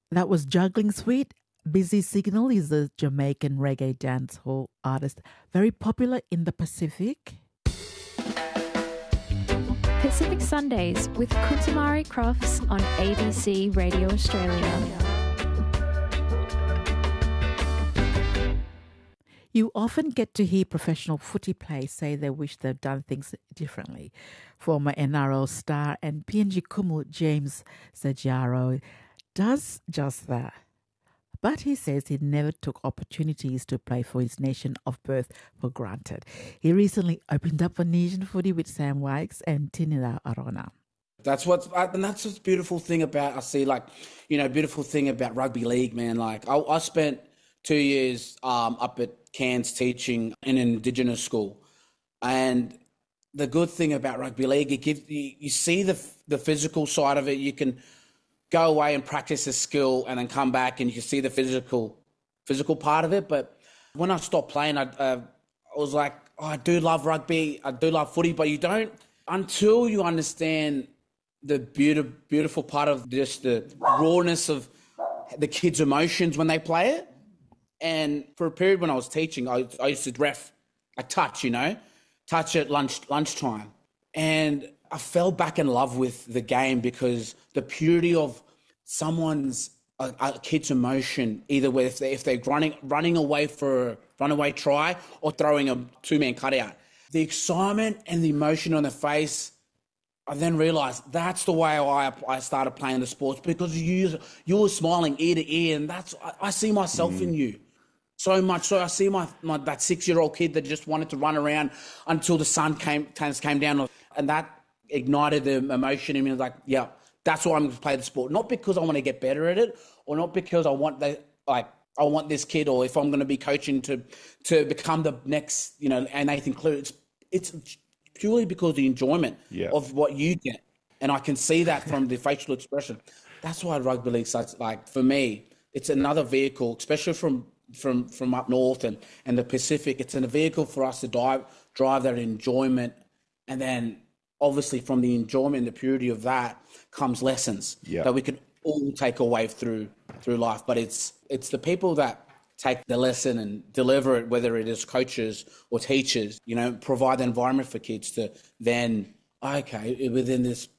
That was Juggling Sweet. Busy Signal is a Jamaican reggae dancehall artist, very popular in the Pacific. Pacific Sundays with Kuntamari Crofts on ABC Radio Australia. You often get to hear professional footy players say they wish they'd done things differently. Former NRL star and PNG Kumu James Sajaro does just that. But he says he never took opportunities to play for his nation of birth for granted. He recently opened up on Asian footy with Sam Wykes and Tinila Arona. That's what's the beautiful thing about, beautiful thing about rugby league, man. Like I spent 2 years up at Cairns teaching in an Indigenous school. And the good thing about rugby league, it gives you see the physical side of it. You can go away and practice a skill and then come back and you can see the physical part of it. But when I stopped playing, I was like, oh, I do love rugby, I do love footy, but you don't, until you understand the beautiful part of just the rawness of the kids' emotions when they play it. And for a period when I was teaching, I used to ref a touch at lunchtime. And I fell back in love with the game because the purity of someone's a kid's emotion, either if they're running away for a runaway try or throwing a two-man cutout, the excitement and the emotion on the face, I then realised that's the way I started playing the sports, because you were smiling ear to ear, and I see myself in you. So much so, I see my that 6-year-old kid that just wanted to run around until the sun came down, and that ignited the emotion in me. Like, yeah, that's why I'm going to play the sport. Not because I want to get better at it, or not because I want I want this kid, or if I'm going to be coaching to become the next, and Nathan Cleary. It's purely because of the enjoyment of what you get, and I can see that from the facial expression. That's why rugby league such, for me, it's another vehicle, especially from up north and the Pacific. It's a vehicle for us to drive that enjoyment, and then obviously from the enjoyment and the purity of that comes lessons that we can all take away through life. But it's the people that take the lesson and deliver it, whether it is coaches or teachers, provide the environment for kids to then, okay, within this